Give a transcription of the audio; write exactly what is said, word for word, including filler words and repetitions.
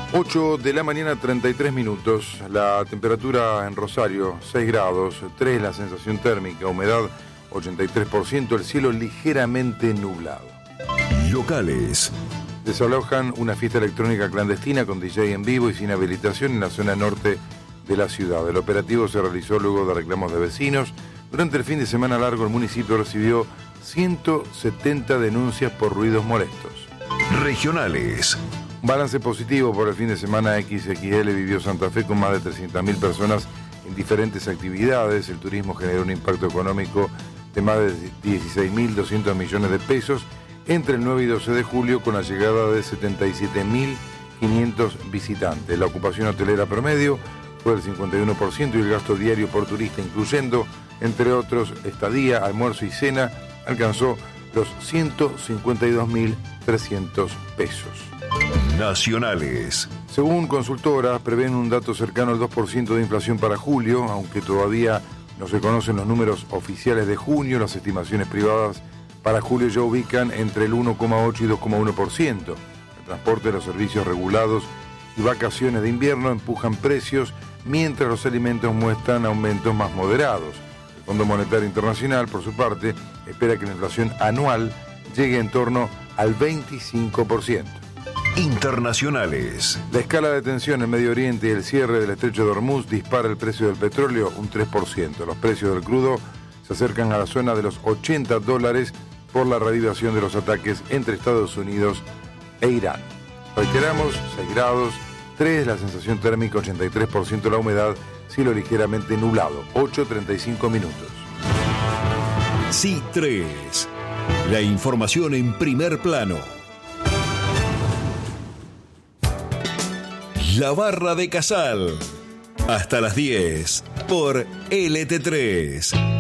ocho de la mañana, treinta y tres minutos. La temperatura en Rosario, seis grados, tres la sensación térmica, humedad ochenta y tres por ciento, el cielo ligeramente nublado. Locales. Desalojan una fiesta electrónica clandestina con D J en vivo y sin habilitación en la zona norte de la ciudad. El operativo se realizó luego de reclamos de vecinos. Durante el fin de semana largo, el municipio recibió ciento setenta denuncias por ruidos molestos. Regionales. Un balance positivo por el fin de semana. X X L vivió Santa Fe con más de trescientas mil personas en diferentes actividades. El turismo generó un impacto económico de más de dieciséis mil doscientos millones de pesos entre el nueve y doce de julio, con la llegada de setenta y siete mil quinientos visitantes. La ocupación hotelera promedio fue del cincuenta y uno por ciento y el gasto diario por turista, incluyendo, entre otros, estadía, almuerzo y cena, alcanzó los ciento cincuenta y dos mil trescientos pesos. Nacionales. Según consultoras, prevén un dato cercano al dos por ciento de inflación para julio, aunque todavía no se conocen los números oficiales de junio. Las estimaciones privadas para julio ya ubican entre el uno coma ocho y dos coma uno por ciento. El transporte, los servicios regulados y vacaciones de invierno empujan precios, mientras los alimentos muestran aumentos más moderados. El Fondo Monetario Internacional, por su parte, espera que la inflación anual llegue en torno al veinticinco por ciento. Internacionales. La escala de tensión en Medio Oriente y el cierre del estrecho de Hormuz dispara el precio del petróleo un tres por ciento. Los precios del crudo se acercan a la zona de los ochenta dólares por la reavivación de los ataques entre Estados Unidos e Irán. Reiteramos, seis grados, tres la sensación térmica, ochenta y tres por ciento la humedad, cielo ligeramente nublado, ocho treinta y cinco minutos. C tres. La información en primer plano. La Barra de Casal. Hasta las diez por L T tres.